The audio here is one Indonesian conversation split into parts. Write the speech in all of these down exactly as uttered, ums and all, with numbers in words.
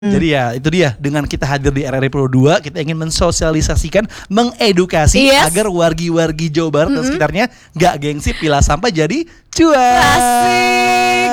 Jadi ya itu dia, dengan kita hadir di R R I Pro dua, kita ingin mensosialisasikan, mengedukasi Yes. agar wargi-wargi Jawa Barat dan Mm-mm. sekitarnya gak gengsi pilah sampah jadi cuan. Asik,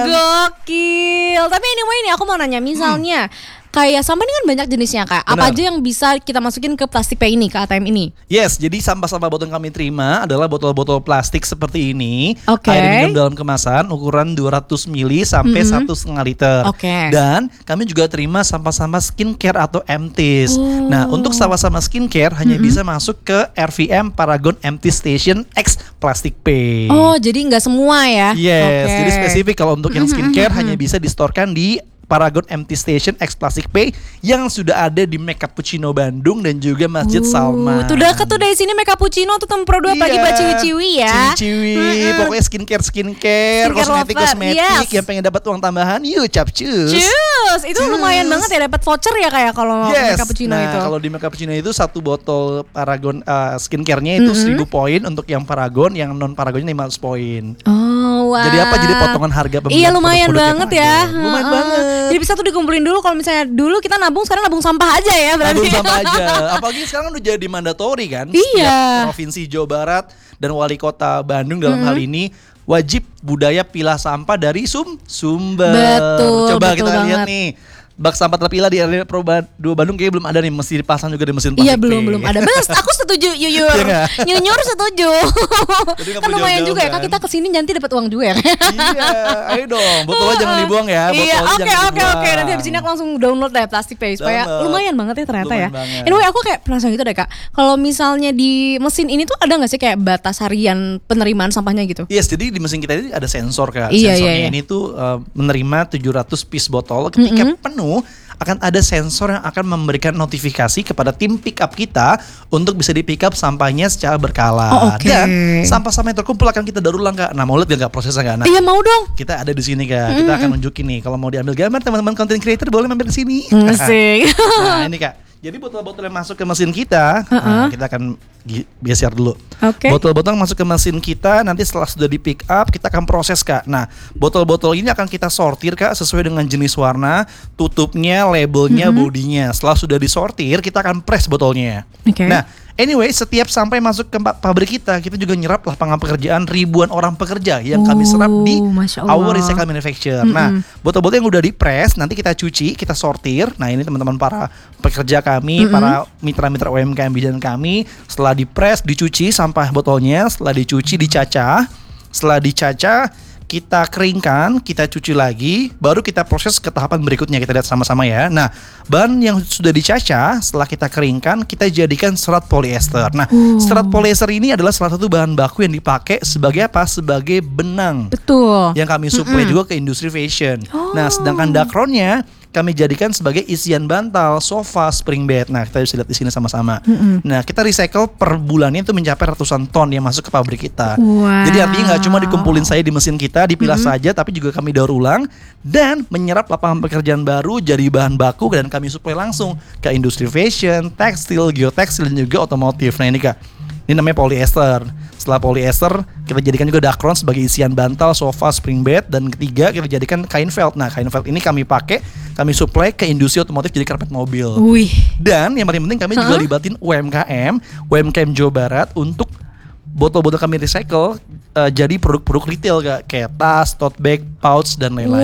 gokil. Tapi anyway nih aku mau nanya, misalnya kayak sampah ini kan banyak jenisnya Kak. Apa Benar. aja yang bisa kita masukin ke plastik pay ini, ke A T M ini? Yes, jadi sampah-sampah botol yang kami terima adalah botol-botol plastik seperti ini. Oke. Air minum dalam kemasan ukuran dua ratus mililiter sampai Mhm. satu setengah liter. Oke. Dan kami juga terima sampah-sampah skincare atau M Ts. Oh. Nah, untuk sampah-sampah skincare hanya bisa masuk ke R V M Paragon M T Station X Plastic Pay. Oh, jadi nggak semua ya? Yes, Oke. jadi spesifik kalau untuk yang Mhm, skincare mhm, hanya mhm. bisa distorkan di Paragon M T Station X Plastic Pay yang sudah ada di Make Cappuccino Bandung dan juga Masjid Uh, Salman. Tuh deket tuh dari sini Make Cappuccino tuh Tempro dua pagi Iya. buat ciwi-ciwi ya. Ciwi-ciwi, Mm-mm. pokoknya skincare skincare, Skincare kosmetik lover, kosmetik yes. yang pengen dapat uang tambahan, yuk capcus. Cus, itu Cus. lumayan banget ya, dapat voucher ya kayak kalau Yes. Make Cappuccino nah, itu. kalau di Make Cappuccino itu satu botol Paragon uh, skincare-nya itu Mm-mm. seribu poin untuk yang Paragon, yang non Paragonnya lima ratus poin. Oh, wah. Jadi apa? Jadi potongan harga pembelian Iya lumayan produk-produknya banget ya. Paragon. Lumayan Heeh. banget. Jadi bisa tuh dikumpulin dulu, kalau misalnya dulu kita nabung, sekarang nabung sampah aja ya berarti. Nabung sampah aja. Apalagi sekarang udah jadi mandatori kan. Iya. Setiap provinsi Jawa Barat dan wali kota Bandung dalam hal ini wajib budaya pilah sampah dari sum sumber. Betul, Coba betul kita lihat banget. nih. Bak sampah terpilah di R R I Pro dua Bandung kayaknya belum ada nih, mesti dipasang juga di mesin Iya plastik belum P. belum ada. Bes, aku setuju Yuyur. Iya nggak? Nyunyur setuju. Jadi nggak Kan perlu lumayan jauh-jauh juga ya Kak, kan? kita kesini nanti dapat uang juga ya. Iya, ayo dong. Botolnya jangan dibuang ya. Iya, Botolnya oke jangan oke dibuang. oke. Nanti habis ini aku langsung download deh Plastic Pay supaya Download. lumayan banget ya ternyata Lumayan ya. banget. Anyway, aku kayak penasaran gitu deh Kak. Kalau misalnya di mesin ini tuh ada nggak sih kayak batas harian penerimaan sampahnya gitu? Yes, jadi di mesin kita ini ada sensor Kak. Iya, Sensornya iya, iya. ini tuh uh, menerima tujuh ratus piece botol. Ketika Mm-mm. penuh akan ada sensor yang akan memberikan notifikasi kepada tim pick up kita untuk bisa di pick up sampahnya secara berkala. Oh, oke. Dan sampah-sampah yang terkumpul akan kita daur ulang Kak. Nah, mau lihat gak prosesnya Kak? Nah, Iya mau dong. kita ada di sini Kak. Kita akan nunjukin nih, kalau mau diambil gambar teman-teman content creator boleh mampir di sini. Asik. Nah, ini Kak. Jadi botol-botol yang masuk ke mesin kita, nah, kita akan gi- geser dulu. Oke. Botol-botol yang masuk ke mesin kita, nanti setelah sudah di pick up, kita akan proses Kak. Nah, botol-botol ini akan kita sortir Kak sesuai dengan jenis warna, tutupnya, labelnya, bodinya. Setelah sudah disortir, kita akan press botolnya. Oke. Nah, anyway, setiap sampai masuk ke pa- pabrik kita, kita juga nyerap lapangan pekerjaan ribuan orang pekerja yang kami serap di Oh, Masya Allah. our recycle manufacture. Nah, botol-botol yang udah di press nanti kita cuci, kita sortir. Nah, ini teman-teman para pekerja kami, para mitra-mitra U M K M bidan kami, setelah di press, dicuci sampah botolnya, setelah dicuci dicacah. Setelah dicacah, kita keringkan, kita cuci lagi, baru kita proses ke tahapan berikutnya. Kita lihat sama-sama ya. Nah, bahan yang sudah dicacah setelah kita keringkan, kita jadikan serat polyester. Nah, serat polyester ini adalah salah satu bahan baku yang dipakai sebagai apa? Sebagai benang Betul. yang kami supply juga ke industri fashion. Nah, sedangkan dakronnya kami jadikan sebagai isian bantal, sofa, spring bed. Nah, kita bisa lihat di sini sama-sama. Nah, kita recycle per bulannya itu mencapai ratusan ton yang masuk ke pabrik kita. Wow. Jadi artinya nggak cuma dikumpulin saya di mesin kita, dipilah saja, tapi juga kami daur ulang dan menyerap lapangan pekerjaan baru jadi bahan baku dan kami supply langsung ke industri fashion, tekstil, geotekstil dan juga otomotif. Nah, ini Kak. Ini namanya polyester. Setelah polyester, kita jadikan juga dakron sebagai isian bantal, sofa, spring bed. Dan ketiga, kita jadikan kain felt. Nah, kain felt ini kami pakai, kami supply ke industri otomotif jadi karpet mobil. Wih. Dan yang paling penting kami juga libatin U M K M, U M K M Jawa Barat untuk botol-botol kami recycle uh, jadi produk-produk retail Kak. Kayak tas, tote bag, pouch, dan lain-lain.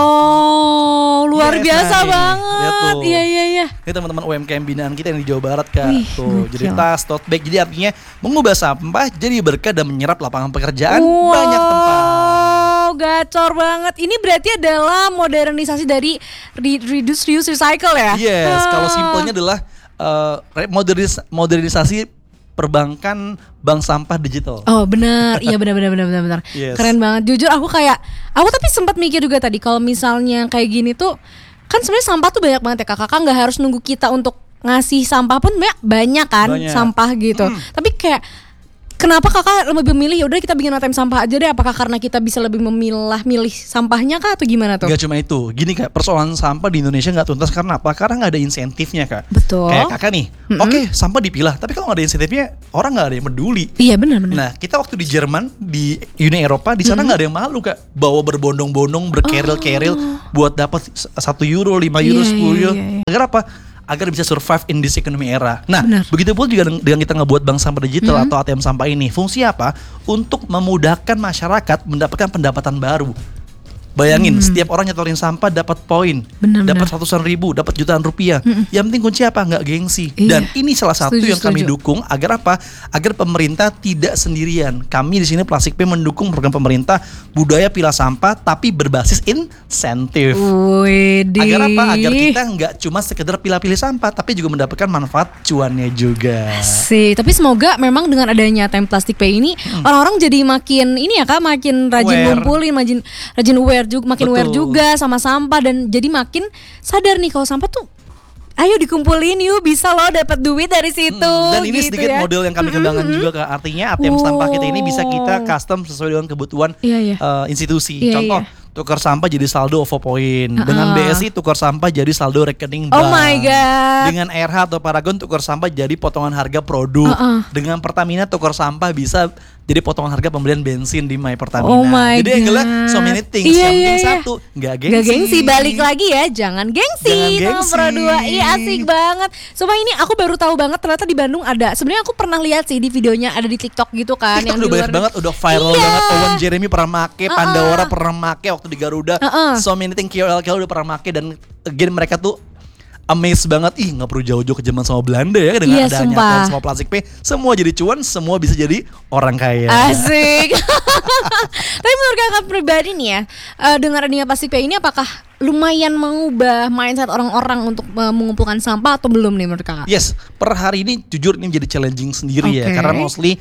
Wow, luar Yes, biasa nah, banget. lihat tuh. Iya iya iya. Ini teman-teman U M K M binaan kita yang di Jawa Barat Kak. Wih, Tuh, jadi gokil. tas, tote bag. Jadi artinya mengubah sampah jadi berkah dan menyerap lapangan pekerjaan Wow, banyak tempat. gacor banget. Ini berarti adalah modernisasi dari re- reduce, reuse, recycle ya? Yes, Ah. kalau simpelnya adalah uh, re- modernis- modernisasi perbankan bank sampah digital. Oh benar, iya benar benar benar benar benar. Yes. Keren banget. Jujur aku kayak, aku tapi sempat mikir juga tadi kalau misalnya kayak gini tuh, kan sebenarnya sampah tuh banyak banget ya kak. Kakak nggak harus nunggu kita untuk ngasih sampah pun banyak banyak kan Banyak. sampah gitu. Tapi kayak kenapa kakak lebih memilih ya udah kita bikin A T M sampah aja deh? Apakah karena kita bisa lebih memilah milih sampahnya kak atau gimana tuh? Gak cuma itu, gini kak, persoalan sampah di Indonesia nggak tuntas karena apa? Karena nggak ada insentifnya kak. Betul. Kayak kakak nih, mm-hmm. oke okay, sampah dipilah, tapi kalau nggak ada insentifnya orang nggak ada yang peduli. Iya benar-benar. Nah kita waktu di Jerman, di Uni Eropa, di sana nggak mm-hmm. ada yang malu kak, bawa berbondong-bondong, berkeril-keril oh. buat dapat satu euro, lima euro, yeah, sepuluh euro. Yeah, yeah. Agar apa? Agar bisa survive in this economy era. Nah, benar. begitu pun juga dengan kita ngebuat bank sampah digital mm-hmm. atau A T M sampah ini. Fungsi apa? Untuk memudahkan masyarakat mendapatkan pendapatan baru. Bayangin, hmm. setiap orang nyetorin sampah dapat poin, dapat ratusan ribu, dapat jutaan rupiah. Hmm. Yang penting kunci apa? Nggak gengsi. Iya. Dan ini salah satu setuju, yang kami setuju. dukung agar apa? Agar pemerintah tidak sendirian. Kami di sini Plastik Pay mendukung program pemerintah budaya pilah sampah tapi berbasis insentif. Widih. Agar apa? Agar kita nggak cuma sekedar pilah-pilih sampah, tapi juga mendapatkan manfaat cuannya juga. Sih, tapi semoga memang dengan adanya A T M Plastik Pay ini hmm. orang-orang jadi makin ini ya kak, makin rajin aware. ngumpulin, makin rajin aware juga, makin Betul. aware juga sama sampah dan jadi makin sadar nih kalau sampah tuh ayo dikumpulin yuk, bisa loh dapat duit dari situ. Hmm, dan ini gitu sedikit ya. model yang kami kembangkan mm-hmm. juga Kak. Artinya A T M oh. sampah kita ini bisa kita custom sesuai dengan kebutuhan iya, iya. Uh, institusi. Iya, Contoh iya. tukar sampah jadi saldo OVO Point. Uh-uh. Dengan B S I tukar sampah jadi saldo rekening bank. Oh my god. Dengan R H atau Paragon tukar sampah jadi potongan harga produk. Uh-uh. Dengan Pertamina tukar sampah bisa jadi potongan harga pembelian bensin di My Pertamina. Oh my jadi yang jelas so many things. Iya, yang iya, penting iya. satu, nggak gengsi. Gak gengsi, balik lagi ya, jangan gengsi. Jangan gengsi. Nomor dua, iya asik banget. Sumpah ini aku baru tahu banget ternyata di Bandung ada. Sebenarnya aku pernah lihat sih di videonya ada di TikTok gitu kan. TikTok yang udah di banyak luar. banget, udah viral iya. banget. Owen Jeremy pernah make, Uh-uh. Pandora pernah make waktu di Garuda. Uh-uh. So many things K O L K O L udah pernah make dan again mereka tuh amazed banget. Ih nggak perlu jauh-jauh ke zaman sama Belanda ya dengan iya, adanya sumpah. semua Plastik Pay. Semua jadi cuan, semua bisa jadi orang kaya. Asik. Tapi menurut kakak pribadi nih ya, uh, dengan adanya Plastik Pay ini apakah lumayan mengubah mindset orang-orang untuk uh, mengumpulkan sampah atau belum nih menurut kakak? Yes, per hari ini jujur ini menjadi challenging sendiri okay. ya. Karena mostly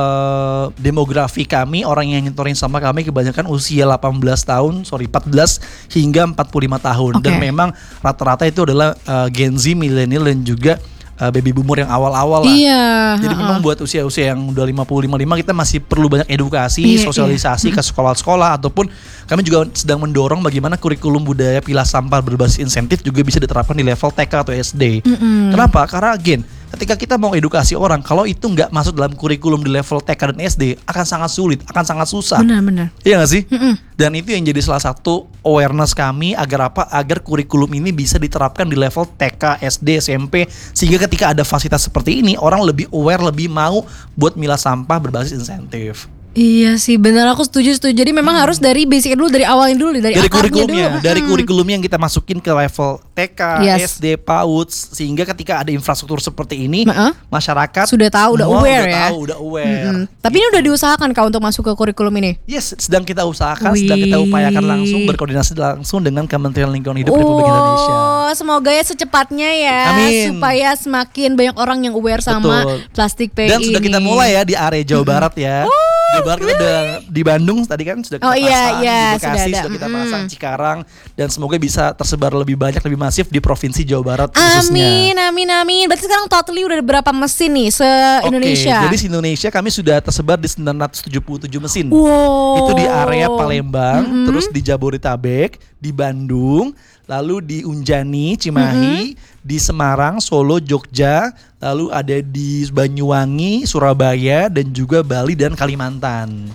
Uh, demografi kami, orang yang nyetorin sampah kami kebanyakan usia delapan belas tahun, sorry empat belas hingga empat puluh lima tahun. Okay. Dan memang rata-rata itu adalah uh, Gen Z, milenial dan juga uh, baby boomer yang awal-awal lah. Iya. Jadi uh-uh. memang buat usia-usia yang udah lima puluh lima puluh lima kita masih perlu banyak edukasi, iya, sosialisasi iya. ke sekolah-sekolah ataupun kami juga sedang mendorong bagaimana kurikulum budaya pilah sampah berbasis insentif juga bisa diterapkan di level T K atau S D. Mm-mm. Kenapa? Karena again, ketika kita mau edukasi orang, kalau itu nggak masuk dalam kurikulum di level T K dan S D, akan sangat sulit, akan sangat susah. Benar-benar. Iya nggak sih? Mm-mm. Dan itu yang jadi salah satu awareness kami agar apa? Agar kurikulum ini bisa diterapkan di level T K, S D, S M P, sehingga ketika ada fasilitas seperti ini, orang lebih aware, lebih mau buat milah sampah berbasis insentif. Iya sih benar, aku setuju setuju. Jadi memang hmm. harus dari basic dulu, dari awalnya dulu, dari, dari akarnya kurikulumnya, dulu. dari hmm. kurikulumnya yang kita masukin ke level T K, yes. S D, PAUD, sehingga ketika ada infrastruktur seperti ini, uh-uh. masyarakat sudah tahu, udah aware udah ya. Tahu, udah aware. Mm-hmm. Tapi ini udah diusahakan kak untuk masuk ke kurikulum ini? Yes, sedang kita usahakan, Wih. sedang kita upayakan langsung, berkoordinasi langsung dengan Kementerian Lingkungan Hidup oh, Republik Indonesia. Semoga ya secepatnya ya, Amin. supaya semakin banyak orang yang aware sama Betul. Plastik Pay Dan ini. sudah kita mulai ya di area Jawa mm-hmm. Barat ya. Oh, Jawa Barat kita udah di Bandung tadi kan sudah kita oh, pasang, iya, iya, di Bekasi sudah, sudah, ada. kita mm. pasang, Cikarang, dan semoga bisa tersebar lebih banyak, lebih masif di provinsi Jawa Barat Amin, khususnya. amin, amin. Berarti sekarang totally udah ada berapa mesin nih se-Indonesia? Oke, jadi di Indonesia kami sudah tersebar di sembilan ratus tujuh puluh tujuh mesin. Wow. Itu di area Palembang, mm-hmm. terus di Jabodetabek, di Bandung, lalu di Unjani, Cimahi, mm-hmm. di Semarang, Solo, Jogja, lalu ada di Banyuwangi, Surabaya, dan juga Bali dan Kalimantan.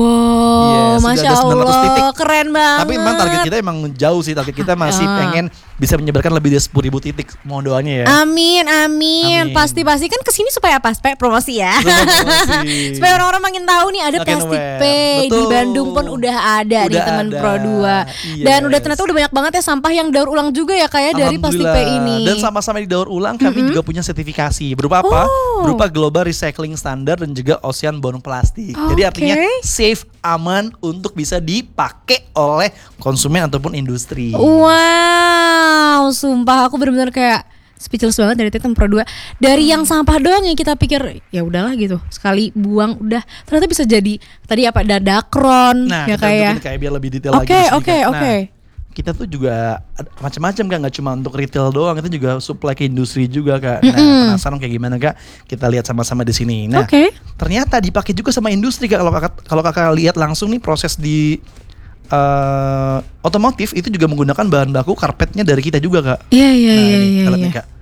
Wow, yes, Masya ada Allah, titik. keren banget. Tapi memang target kita emang jauh sih, target kita masih ah. pengen bisa menyebarkan lebih dari sepuluh ribu titik. Mohon doanya ya. Amin, amin. Pasti-pasti kan kesini supaya apa? Supaya promosi ya. Promosi. Supaya orang-orang makin tahu nih ada Makin Plastik aware. Pay. Betul. Di Bandung pun udah ada Udah nih teman ada. Pro dua. Yes. Dan udah ternyata udah banyak banget ya sampah yang daur ulang juga ya kayak dari Plastik Pay ini. Dan sama-sama di daur ulang kami Mm-hmm. juga punya sertifikasi. Berupa apa? Oh. Berupa Global Recycling Standard dan juga Ocean Bound Plastic. Okay. Jadi artinya safe, aman untuk bisa dipakai oleh konsumen ataupun industri. Wow, sumpah aku benar-benar kayak speechless banget dari Tetem Pro dua. Dari yang sampah doang yang kita pikir ya udahlah gitu, sekali buang udah, ternyata bisa jadi tadi apa, dadakron Nah, ya kita kayak. tunjukin kayak biar lebih detail Oke, lagi. oke, oke. kita tuh juga ada macam-macam Kak, nggak cuma untuk retail doang, itu juga supply ke industri juga Kak. Nah, Mm-mm. penasaran kayak gimana Kak? Kita lihat sama-sama di sini. Nah, Oke. ternyata dipakai juga sama industri Kak. Kalau Kakak kalau Kakak lihat langsung nih proses di eh, otomotif itu juga menggunakan bahan baku karpetnya dari kita juga Kak. Iya iya Nah, iya ini, iya. kita lihat iya. nih, Kak.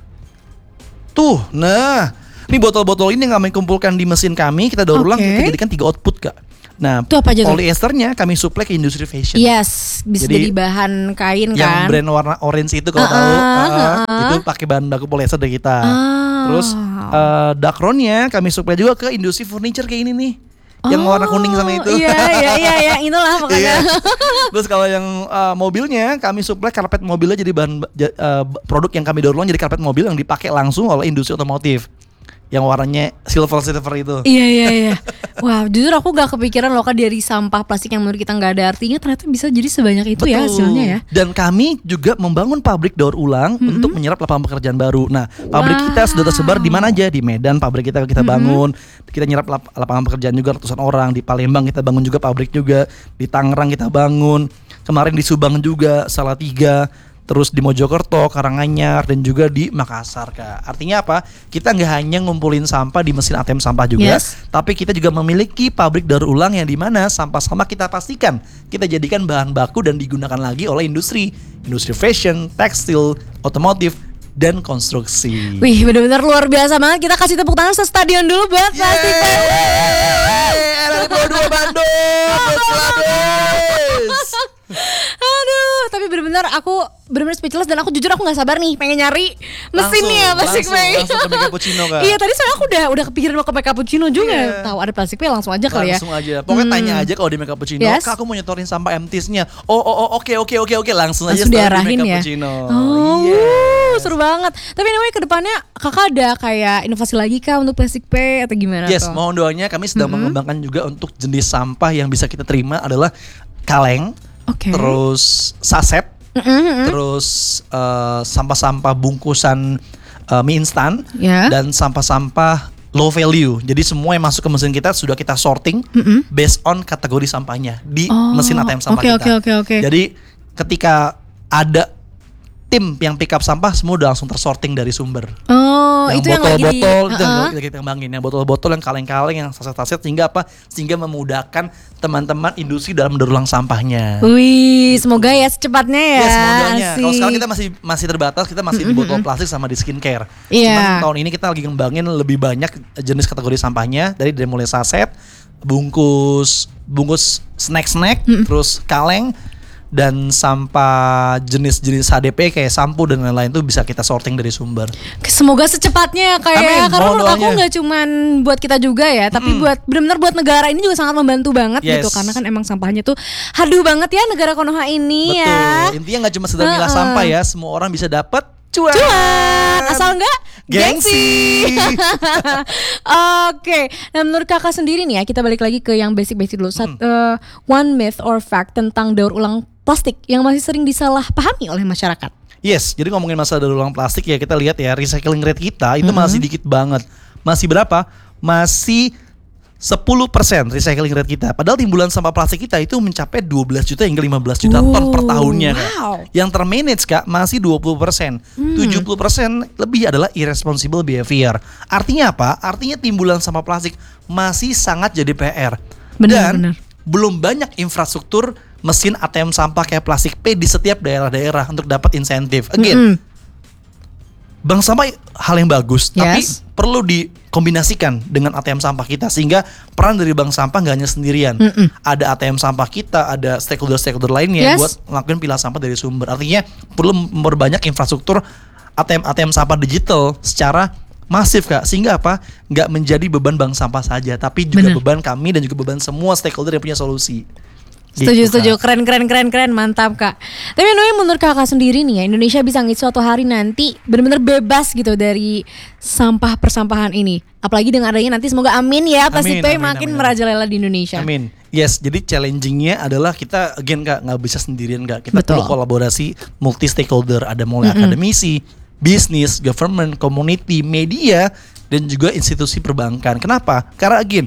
Tuh, nah, ini botol-botol ini yang kami kumpulkan di mesin kami, kita daur ulang, Oke. kita jadikan tiga output Kak. Nah, Itu apa aja tuh? polyesternya kami suplai ke industri fashion. Yes, bisa Jadi, jadi bahan kain Yang kan. brand warna orange itu kalau Uh-uh, tahu, uh, uh-uh. itu pakai bahan baku polyester dari kita. Ah. Terus uh, Dacronnya kami suplai juga ke industri furniture kayak ini nih, yang Oh, warna kuning sama itu. Iya iya iya iya, itulah makanya. Iya. Terus kalau yang uh, mobilnya kami suplai karpet mobilnya jadi bahan ja- uh, produk yang kami daur ulang jadi karpet mobil yang dipakai langsung oleh industri otomotif. Yang warnanya silver silver itu. Iya iya iya. Wah, jujur aku gak kepikiran loh Kak, dari sampah plastik yang menurut kita nggak ada artinya ternyata bisa jadi sebanyak itu ya hasilnya ya. Dan kami juga membangun pabrik daur ulang Mm-mm. untuk menyerap lapangan pekerjaan baru. Nah, pabrik Wow. kita sudah tersebar di mana aja? Di Medan pabrik kita kita bangun. Kita nyerap lap- lapangan pekerjaan juga ratusan orang. Di Palembang kita bangun juga pabrik juga. Di Tangerang kita bangun. Kemarin di Subang juga, Salatiga. Terus di Mojokerto, Karanganyar, dan juga di Makassar Kak. Artinya apa? Kita nggak hanya ngumpulin sampah di mesin A T M sampah juga, Yes. tapi kita juga memiliki pabrik daur ulang yang di mana sampah-sampah kita pastikan kita jadikan bahan baku dan digunakan lagi oleh industri, industri fashion, tekstil, otomotif, dan konstruksi. Wih, benar-benar luar biasa banget. Kita kasih tepuk tangan se-stadion dulu buat Plastik Bay. Yeay, L L dua puluh dua Bandung, Beslades. Aduh, tapi benar-benar aku benar-benar speechless dan aku jujur aku nggak sabar nih pengen nyari Langsung, mesinnya Plastik langsung, Bay. langsung ke Mega Cappuccino, Kak. Iya, tadi soalnya aku udah udah kepikiran mau ke Mega Cappuccino juga. Iya. Tahu ada Plastik Bay langsung aja kali ya. Langsung aja. Pokoknya Hmm. tanya aja kalau di Mega Cappuccino, Yes. Kak aku mau nyetorin sampah empties-nya. Oh, oh, oh, oke, oke, oke, oke. Langsung, aja Langsung setelah diarahin di Mega ya. Cappuccino. Oh, Yes. seru banget. Tapi anyway ke depannya Kakak ada kayak inovasi lagi Kak untuk Plastik Bay atau gimana Yes, tuh? mohon doanya kami sedang mengembangkan juga untuk jenis sampah yang bisa kita terima adalah kaleng, Oke. terus saset, Mm-mm. terus eh, sampah-sampah bungkusan eh, mie instan, Ya. dan sampah-sampah low value. Jadi semua yang masuk ke mesin kita sudah kita sorting Mm-mm. based on kategori sampahnya di Oh, mesin A T M sampah oke, kita. oke, oke, oke. Jadi ketika ada tim yang pick up sampah semua udah langsung tersorting dari sumber. Oh, yang itu yang lagi di botol-botol itu yang Uh-uh. lagi kita kembangin, yang botol-botol, yang kaleng-kaleng, yang saset-saset, sehingga apa? Sehingga memudahkan teman-teman industri dalam mendaur ulang sampahnya. Wih, semoga ya secepatnya ya. Yes, modalnya. Kalau Asik. sekarang kita masih masih terbatas, kita masih di botol plastik sama di skincare. Iya. Cuman tahun ini kita lagi ngembangin lebih banyak jenis kategori sampahnya, dari dari mulai saset, bungkus, bungkus snack-snack, terus kaleng, dan sampah jenis-jenis H D P kayak sampo dan lain-lain itu bisa kita sorting dari sumber. Semoga secepatnya kayak Amin, karena mohon menurut aku doanya. nggak cuman buat kita juga ya, tapi buat benar-benar buat negara ini juga sangat membantu banget Yes. gitu karena kan emang sampahnya tuh haduh banget ya negara Konoha ini Betul. ya. Intinya nggak cuma sekedar milah Uh-uh. sampah ya, semua orang bisa dapat cuan. Cuan, asal enggak Gengsi. Oke, nah menurut kakak sendiri nih ya, kita balik lagi ke yang basic-basic dulu. Sat, eh, one myth or fact tentang daur ulang plastik yang masih sering disalahpahami oleh masyarakat. Yes, jadi ngomongin masalah daur ulang plastik ya, kita lihat ya recycling rate kita itu masih dikit banget. Masih berapa? Masih sepuluh persen recycling rate kita. Padahal timbulan sampah plastik kita itu mencapai dua belas juta hingga lima belas juta ton per Oh, tahunnya, Kak. wow. Yang termanage, Kak, masih dua puluh persen. tujuh puluh persen lebih adalah irresponsible behavior. Artinya apa? Artinya timbulan sampah plastik masih sangat jadi P R. Benar, Dan benar. belum banyak infrastruktur mesin A T M sampah kayak plastik P di setiap daerah-daerah untuk dapat insentif. Again, Mm-mm. bank sampah hal yang bagus, tapi Yes. perlu dikombinasikan dengan A T M sampah kita sehingga peran dari bank sampah nggak hanya sendirian. Mm-mm. Ada A T M sampah kita, ada stakeholder-stakeholder lainnya Yes. buat ngelakuin pilah sampah dari sumber. Artinya perlu memperbanyak infrastruktur A T M A T M sampah digital secara masif, Kak, sehingga apa? Nggak menjadi beban bank sampah saja, tapi juga Bener. beban kami dan juga beban semua stakeholder yang punya solusi. Setuju, Gitu, setuju. Kak. Keren, keren, keren, keren. Mantap, Kak. Tapi anyway, menurut kakak sendiri nih ya, Indonesia bisa nggak suatu hari nanti benar-benar bebas gitu dari sampah persampahan ini. Apalagi dengan adanya nanti semoga amin ya, Plastik Amin, Bay amin, makin amin, merajalela di Indonesia. Amin. Yes, jadi challengingnya adalah kita again, Kak, nggak bisa sendirian, Kak. Kita Betul. perlu kolaborasi multi stakeholder. Ada mulai akademisi, bisnis, government, community, media, dan juga institusi perbankan. Kenapa? Karena again,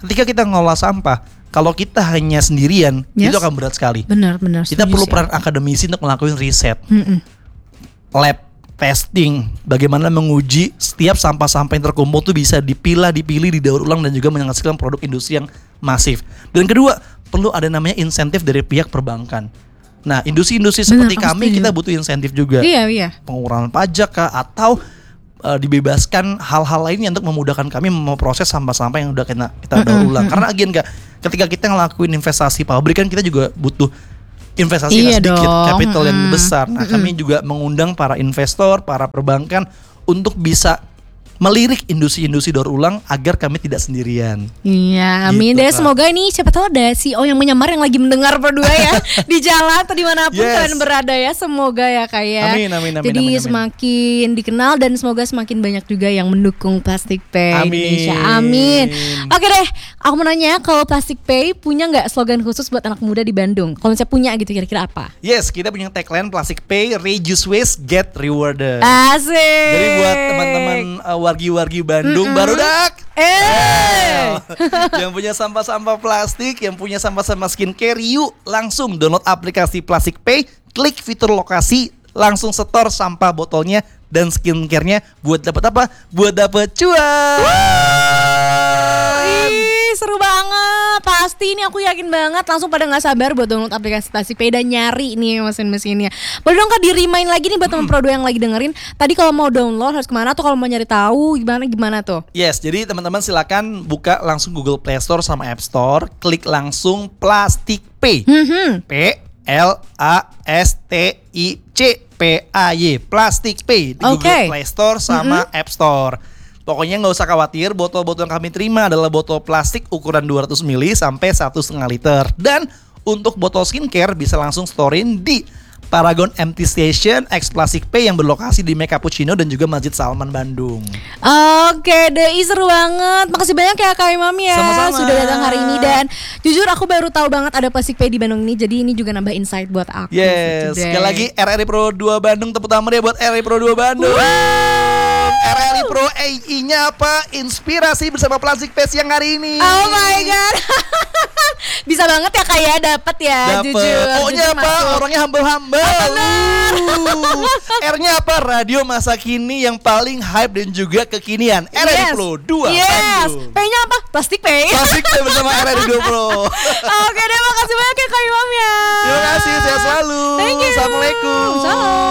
ketika kita ngolah sampah, kalau kita hanya sendirian, Yes. itu akan berat sekali. Benar, benar. Kita setuju perlu sih. peran akademisi untuk melakukan riset, Mm-mm. lab testing, bagaimana menguji setiap sampah-sampah yang terkumpul tuh bisa dipilah, dipilih, didaur ulang dan juga menghasilkan produk industri yang masif. Dan kedua, perlu ada namanya insentif dari pihak perbankan. Nah, industri-industri Benar, seperti aku kami setuju. kita butuh insentif juga. Iya, iya. Pengurangan pajak kah atau uh, dibebaskan hal-hal lainnya untuk memudahkan kami memproses sampah-sampah yang udah kita kita daur ulang. Karena again Kak, ketika kita ngelakuin investasi pabrik kan kita juga butuh investasi yang Iya sedikit, dong, capital yang mm. besar. Nah, kami juga mengundang para investor, para perbankan untuk bisa melirik industri-industri daur ulang agar kami tidak sendirian. Iya, amin Gitu, deh. Kak. Semoga ini siapa tahu ada C E O yang menyamar yang lagi mendengar berdua ya di jalan atau dimanapun Yes. kalian berada ya. Semoga ya kayak. Amin, amin, amin, Jadi amin, amin. semakin dikenal dan semoga semakin banyak juga yang mendukung Plastic Pay Amin. Indonesia. Amin. Oke deh, aku mau nanya kalau Plastic Pay punya nggak slogan khusus buat anak muda di Bandung? Kalau misalnya punya gitu kira-kira apa? Yes, kita punya tagline Plastic Pay, Reduce Waste, Get Rewarded. Asik. Jadi buat teman-teman uh, wargi-wargi Bandung baru dak. Eh. Yang punya sampah-sampah plastik, yang punya sampah-sampah skincare, yuk langsung download aplikasi Plastic Pay, klik fitur lokasi, langsung setor sampah botolnya dan skincare-nya buat dapat apa? Buat dapat cuan. Ih, seru banget. Pasti ini aku yakin banget langsung pada nggak sabar buat download aplikasi Plastic Pay dan nyari nih mesin-mesinnya. Boleh dong Kak di remind lagi nih buat teman Prodo yang lagi dengerin. Tadi kalau mau download harus kemana tuh, kalau mau nyari tahu gimana gimana tuh? Yes, jadi teman-teman silakan buka langsung Google Play Store sama App Store, klik langsung Plastic Pay. Hmm. P L A S T I C P A Y, Plastic Pay di Oke. Google Play Store sama App Store. Pokoknya nggak usah khawatir, botol-botol yang kami terima adalah botol plastik ukuran dua ratus mililiter sampai satu koma lima liter. Dan untuk botol skincare bisa langsung storein di Paragon M T Station X Plastic Pay yang berlokasi di Mekapuccino dan juga Masjid Salman Bandung. Oke deh, ih, seru banget. Makasih banyak ya Kak Imam ya Sama-sama. sudah datang hari ini. Dan jujur aku baru tahu banget ada Plastic Pay di Bandung ini. Jadi ini juga nambah insight buat aku. Yes, gitu deh. sekali lagi R R I Pro dua Bandung, tepuk tangan deh buat R R I Pro dua Bandung. R R I Pro A I-nya apa? Inspirasi bersama Plastic Pay yang hari ini. Oh my god. Bisa banget ya Kak ya, dapat ya. Dapet. Jujur. O-nya jujur apa? masuk. Orangnya humble-humble. Uh. R-nya apa? Radio masa kini yang paling hype dan juga kekinian. R R I Yes. Pro dua Yes. Bandung. P-nya apa? Plastic Pay. Plastic Pay bersama R R I dua Pro. Oke deh, makasih banyak ya Kak Imam ya. Terima kasih, sehat selalu. Thank you. Assalamualaikum. Salam.